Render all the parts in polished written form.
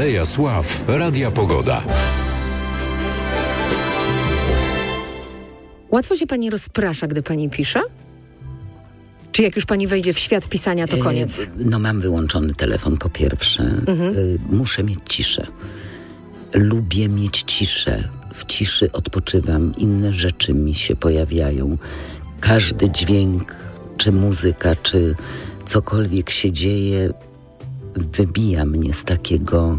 Aleja Sław Radia Pogoda. Łatwo się pani rozprasza, gdy pani pisze? Czy jak już pani wejdzie w świat pisania, to koniec? No mam wyłączony telefon po pierwsze. Muszę mieć ciszę. Lubię mieć ciszę. W ciszy odpoczywam. Inne rzeczy mi się pojawiają. Każdy dźwięk, czy muzyka, czy cokolwiek się dzieje, wybija mnie z takiego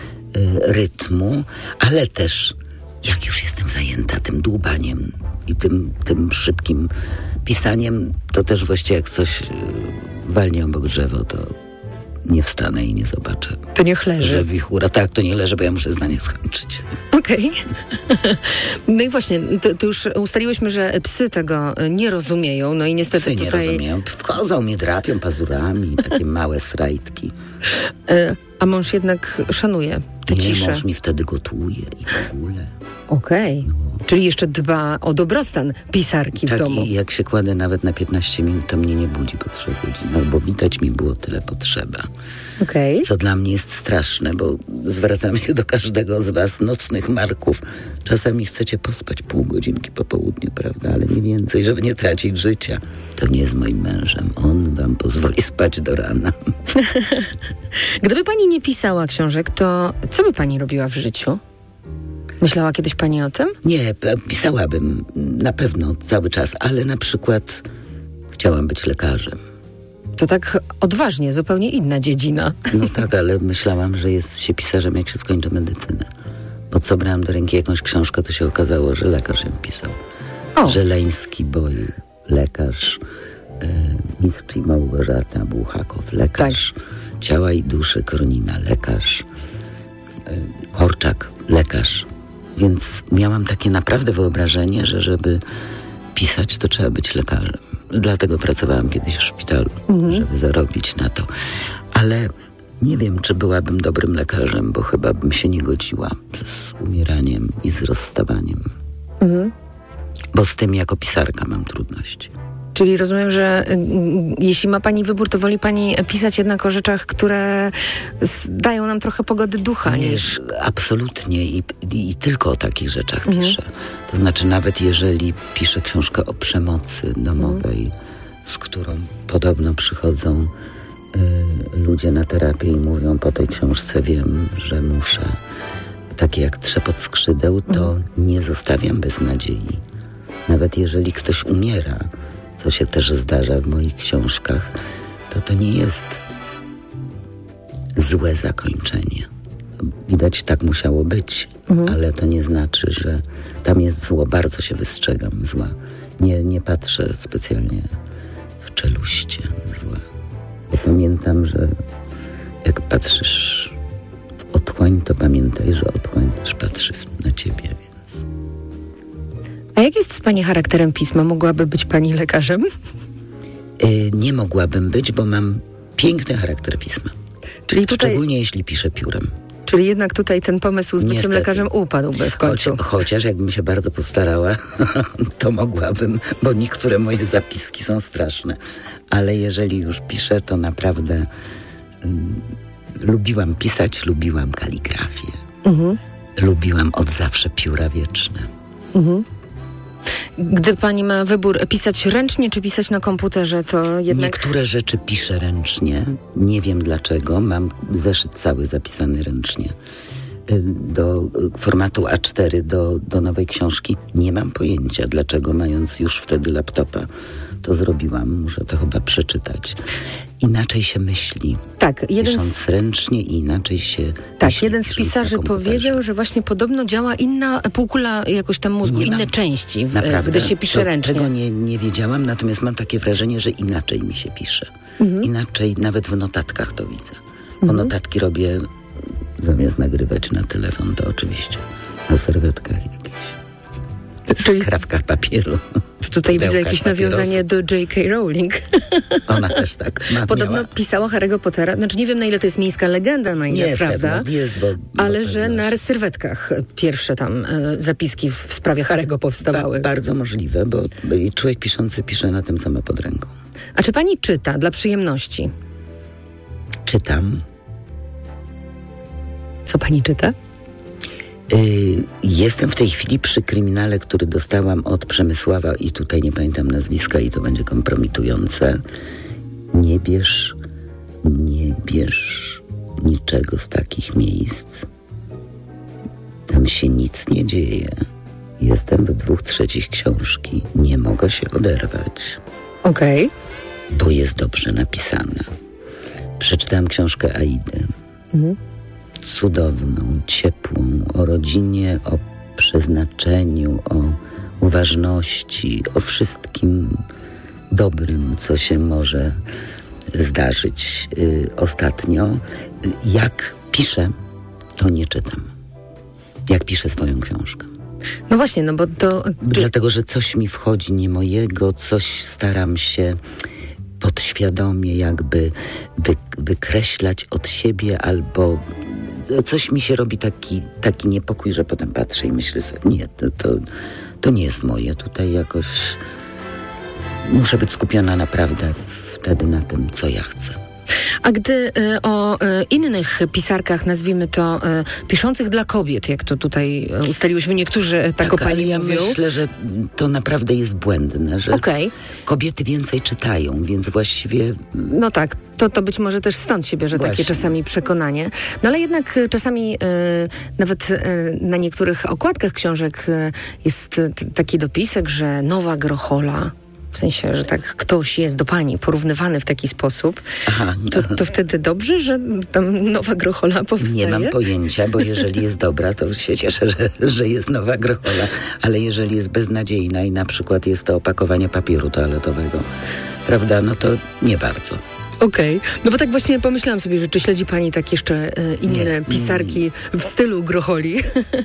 rytmu, ale też jak już jestem zajęta tym dłubaniem i tym szybkim pisaniem, to też właściwie jak coś walnie obok drzewo, to nie wstanę i nie zobaczę. To niech leży. Że wichura. Tak, to nie leży, bo ja muszę zdanie skończyć. Okej. No i właśnie, to już ustaliłyśmy, że psy tego nie rozumieją, no i niestety Psy tutaj... nie rozumieją. Wchodzą, mnie drapią pazurami, takie małe srajtki. A mąż jednak szanuje tę ciszę. Mąż mi wtedy gotuje i w ogóle. Okej. Czyli jeszcze dba o dobrostan pisarki w domu. Tak, i jak się kładę nawet na 15 minut, to mnie nie budzi po 3 godzinach, bo widać mi było tyle potrzeba. Okej. Co dla mnie jest straszne, bo zwracam się do każdego z was, nocnych marków. Czasami chcecie pospać pół godzinki po południu, prawda? Ale nie więcej, żeby nie tracić życia. To nie jest moim mężem. On wam pozwoli spać do rana. Gdyby pani nie pisała książek, to co by pani robiła w życiu? Myślała kiedyś pani o tym? Nie, pisałabym na pewno cały czas, ale na przykład chciałam być lekarzem. To tak odważnie, zupełnie inna dziedzina. No tak, ale myślałam, że jest się pisarzem, jak się skończy medycynę. Bo co brałam do ręki jakąś książkę, to się okazało, że lekarz ją pisał. Żeleński Boj, lekarz, Mistrz i Małgorzata Buchakow, lekarz, Ciała i duszy Kronina, lekarz, Korczak, lekarz. Więc miałam takie naprawdę wyobrażenie, że żeby pisać, to trzeba być lekarzem. Dlatego pracowałam kiedyś w szpitalu, żeby zarobić na to. Ale nie wiem, czy byłabym dobrym lekarzem, bo chyba bym się nie godziła z umieraniem i z rozstawaniem. Bo z tym jako pisarka mam trudności. Czyli rozumiem, że jeśli ma pani wybór, to woli pani pisać jednak o rzeczach, które dają nam trochę pogody ducha niż... Absolutnie i tylko o takich rzeczach piszę. To znaczy nawet jeżeli piszę książkę o przemocy domowej, z którą podobno przychodzą ludzie na terapię i mówią, po tej książce wiem, że muszę, takie jak trzepot skrzydeł, to nie zostawiam bez nadziei. Nawet jeżeli ktoś umiera, co się też zdarza w moich książkach, to nie jest złe zakończenie. Widać, tak musiało być, ale to nie znaczy, że tam jest zło. Bardzo się wystrzegam zła. Nie patrzę specjalnie w czeluście zła. Bo pamiętam, że jak patrzysz w otchłań, to pamiętaj, że otchłań też patrzy na ciebie, więc... A jak jest z pani charakterem pisma? Mogłaby być pani lekarzem? Nie mogłabym być, bo mam piękny charakter pisma. Czyli tutaj... Szczególnie jeśli piszę piórem. Czyli jednak tutaj ten pomysł z byciem Niestety. lekarzem upadłby w końcu. Chociaż jakbym się bardzo postarała, to mogłabym, bo niektóre moje zapiski są straszne. Ale jeżeli już piszę, to naprawdę lubiłam pisać, lubiłam kaligrafię. Lubiłam od zawsze pióra wieczne. Gdy pani ma wybór pisać ręcznie czy pisać na komputerze, to jednak... Niektóre rzeczy piszę ręcznie. Nie wiem dlaczego. Mam zeszyt cały zapisany ręcznie. Do formatu A4, do nowej książki. Nie mam pojęcia, dlaczego, mając już wtedy laptopa, to zrobiłam. Muszę to chyba przeczytać. Inaczej się myśli. Tak, pisząc ręcznie i inaczej się myśli, jeden z pisarzy powiedział, że właśnie podobno działa inna półkula jakoś tam mózgu, inne części, gdy się pisze ręcznie. Tego nie wiedziałam, natomiast mam takie wrażenie, że inaczej mi się pisze. Inaczej nawet w notatkach to widzę. Bo notatki robię, zamiast nagrywać na telefon, to oczywiście na serwetkach jakichś. Skrawkach papieru. Tutaj widzę jakieś nawiązanie do J.K. Rowling. Ona też tak podobno pisała Harry'ego Pottera. Znaczy nie wiem, na ile to jest miejska legenda, na ile, prawda? Jest, ale że na serwetkach pierwsze tam zapiski w sprawie Harry'ego powstawały. Bardzo możliwe, bo człowiek piszący pisze na tym, co ma pod ręką. A czy pani czyta dla przyjemności? Czytam. Co pani czyta? Jestem w tej chwili przy kryminale, który dostałam od Przemysława i tutaj nie pamiętam nazwiska i to będzie kompromitujące. Nie bierz niczego z takich miejsc. Tam się nic nie dzieje. Jestem w 2/3 książki. Nie mogę się oderwać. Okej. Bo jest dobrze napisana. Przeczytałam książkę Aidy. Cudowną, ciepłą, o rodzinie, o przeznaczeniu, o uważności, o wszystkim dobrym, co się może zdarzyć. Ostatnio, jak piszę, to nie czytam. Jak piszę swoją książkę. No właśnie, no bo to... Dlatego, że coś mi wchodzi nie mojego, coś staram się podświadomie jakby wykreślać od siebie, albo coś mi się robi taki niepokój, że potem patrzę i myślę sobie, nie, to nie jest moje. Tutaj jakoś muszę być skupiona naprawdę wtedy na tym, co ja chcę. A gdy o innych pisarkach, nazwijmy to piszących dla kobiet, jak to tutaj ustaliłyśmy, niektórzy tak o pani ale ja mówią. myślę, że to naprawdę jest błędne, że Okej. kobiety więcej czytają, więc właściwie... No tak, to być może też stąd się bierze takie Właśnie. czasami przekonanie. No ale jednak czasami nawet na niektórych okładkach książek jest taki dopisek, że nowa Grochola. W sensie, że tak ktoś jest do pani porównywany w taki sposób, Aha, to wtedy dobrze, że tam nowa Grochola powstaje? nie mam pojęcia, bo jeżeli jest dobra, to się cieszę, że jest nowa Grochola, ale jeżeli jest beznadziejna i na przykład jest to opakowanie papieru toaletowego, prawda, no to nie bardzo. Okej. No bo tak właśnie pomyślałam sobie, że czy śledzi pani tak jeszcze inne pisarki w stylu Grocholi?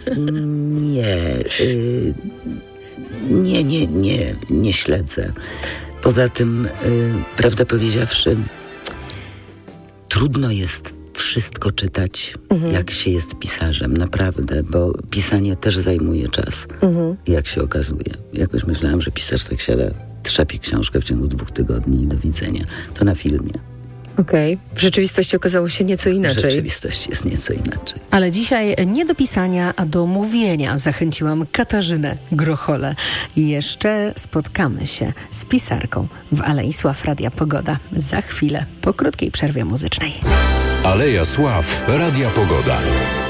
Nie śledzę. Poza tym, prawdę powiedziawszy, trudno jest wszystko czytać, jak się jest pisarzem, naprawdę, bo pisanie też zajmuje czas, jak się okazuje. Jakoś myślałam, że pisarz tak siada, trzepie książkę w ciągu 2 tygodni i do widzenia. To na filmie. Okej. W rzeczywistości okazało się nieco W inaczej. rzeczywistości jest nieco inaczej. Ale dzisiaj nie do pisania, a do mówienia zachęciłam Katarzynę Grocholę. I jeszcze spotkamy się z pisarką w Alei Sław Radia Pogoda za chwilę, po krótkiej przerwie muzycznej. Aleja Sław Radia Pogoda.